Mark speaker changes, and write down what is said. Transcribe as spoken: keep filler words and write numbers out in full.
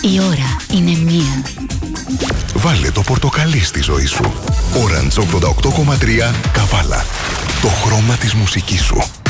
Speaker 1: Η ώρα είναι μία.
Speaker 2: Βάλε το πορτοκαλί στη ζωή σου. Orange ογδόντα οκτώ κόμμα τρία Καβάλα. Το χρώμα της μουσικής σου.